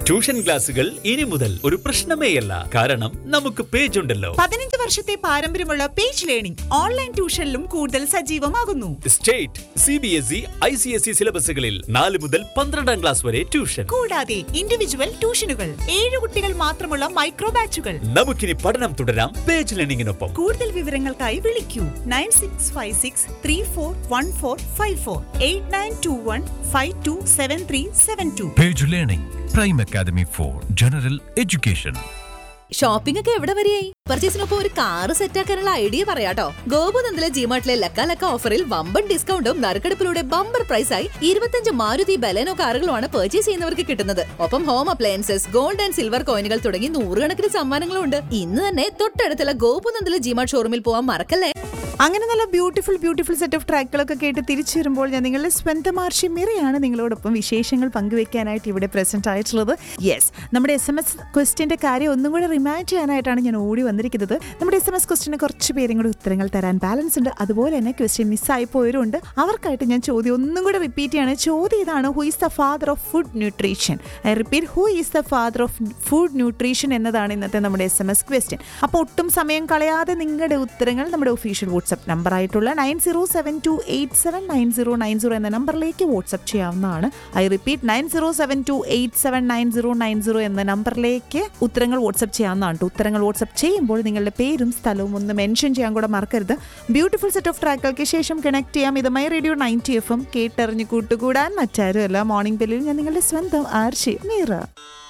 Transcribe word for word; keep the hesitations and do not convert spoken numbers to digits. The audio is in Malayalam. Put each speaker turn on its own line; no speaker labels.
ട്യൂഷൻ ക്ലാസുകൾ ഇനി മുതൽ ഒരു പ്രശ്നമേയല്ല. കാരണം നമുക്ക് പേജ് ഉണ്ടല്ലോ.
പതിനഞ്ച് വർഷത്തെ പാരമ്പര്യമുള്ള പേജ് ലേണിംഗ് ഓൺലൈൻ ട്യൂഷനിലും കൂടുതൽ സജീവമാകുന്നു.
State, C B S E, I C S E സിലബസുകളിൽ നാല് മുതൽ പന്ത്രണ്ടാം ക്ലാസ് വരെ ട്യൂഷൻ.
കൂടാതെ ഇൻഡിവിജ്വൽ ട്യൂഷനുകൾ, ഏഴ് കുട്ടികൾ മാത്രമുള്ള മൈക്രോ ബാച്ചുകൾ.
നമുക്കിനി പഠനം തുടരാം പേജ് ലേണിംഗിനൊപ്പം.
കൂടുതൽ വിവരങ്ങൾക്കായി വിളിക്കൂ nine six five six three four one four five four eight nine to one five to seven three seven to.
Page learning prime academy for general education.
Shopping ഒക്കെ എവിടെ വരെയായി? പർച്ചേസിനൊപ്പം ഒരു കാറ് സെറ്റാക്കാനുള്ള ഐഡിയ പറയാട്ടോ. ഗോപുനന്ദിലെ ജിമാർട്ടിലെ ലക്ക ലക്ക ഓഫറിൽ വമ്പൻ ഡിസ്കൗണ്ടും നറുക്കെടുപ്പിലൂടെ ബമ്പർ പ്രൈസായി ഇരുപത്തഞ്ച് മാരുതി ബലേനോ കാറുകളുമാണ് പർച്ചേസ് ചെയ്യുന്നവർക്ക് കിട്ടുന്നത്. ഒപ്പം home appliances, gold and silver കോയിനുകൾ തുടങ്ങി നൂറുകണക്കിന് സമ്മാനങ്ങളും ഉണ്ട്. ഇന്ന് തന്നെ തൊട്ടടുത്തുള്ള ഗോപുനന്ദിലെ ജിമാർട്ട് ഷോറൂമിൽ പോവാൻ മറക്കല്ലേ.
അങ്ങനെ നല്ല ബ്യൂട്ടിഫുൾ ബ്യൂട്ടിഫുൾ സെറ്റ് ഓഫ് ട്രാക്കുകളൊക്കെ കേട്ട് തിരിച്ചു വരുമ്പോൾ ഞാൻ നിങ്ങളുടെ സ്വന്തം ആർഷി മിറയാണ് നിങ്ങളോടൊപ്പം വിശേഷങ്ങൾ പങ്കുവെക്കാനായിട്ട് ഇവിടെ പ്രസന്റ് ആയിട്ടുള്ളത്. യെസ്, നമ്മുടെ എസ് എം എസ് ക്വസ്റ്റ്യൻ്റെ കാര്യം ഒന്നും കൂടെ റിമൈൻഡ് ചെയ്യാനായിട്ടാണ് ഞാൻ ഓടി വന്നിരിക്കുന്നത്. നമ്മുടെ എസ് എം എസ് ക്വസ്റ്റ്യന് കുറച്ച് പേരും കൂടെ ഉത്തരങ്ങൾ തരാൻ ബാലൻസ് ഉണ്ട്. അതുപോലെ തന്നെ ക്വസ്റ്റ്യൻ മിസ്സായി പോയവരുണ്ട്. അവർക്കായിട്ട് ഞാൻ ചോദ്യം ഒന്നും കൂടെ റിപ്പീറ്റ് ചെയ്യാണ്. ചോദ്യം ഇതാണ്: who is the father of food nutrition? I repeat, who is the father of food nutrition എന്നതാണ് ഇന്നത്തെ നമ്മുടെ എസ് എം എസ് ക്വസ്റ്റ്യൻ. അപ്പോൾ ഒട്ടും സമയം കളയാതെ നിങ്ങളുടെ ഉത്തരങ്ങൾ നമ്മുടെ ഒഫീഷ്യൽ വാട്സ്ആപ്പ് നമ്പർ ആയിട്ടുള്ള nine zero seven to eight seven nine zero nine zero എന്ന നമ്പറിലേക്ക് വാട്സ്ആപ്പ് ചെയ്യാവുന്നതാണ്. I repeat, nine zero seven to eight seven nine zero nine zero എന്ന നമ്പറിലേക്ക് ഉത്തരങ്ങൾ വാട്സ്ആപ്പ് ചെയ്യാവുന്നതാണ്. ഉത്തരങ്ങൾ വാട്സ്ആപ്പ് ചെയ്യുമ്പോൾ നിങ്ങളുടെ പേരും സ്ഥലവും ഒന്ന് മെൻഷൻ ചെയ്യാൻ കൂടെ മറക്കരുത്. ബ്യൂട്ടിഫുൾ സെറ്റ് ഓഫ് ട്രാക്കുകൾക്ക് ശേഷം കണക്ട് ചെയ്യാം. ഇത് my radio ninety F M, കേട്ടറിഞ്ഞ് കൂട്ടുകൂടാൻ മറ്റാരുമല്ല. മോർണിംഗ് ബെല്ലിൽ ഞാൻ നിങ്ങളുടെ സ്വന്തം ആർഷി മീറ.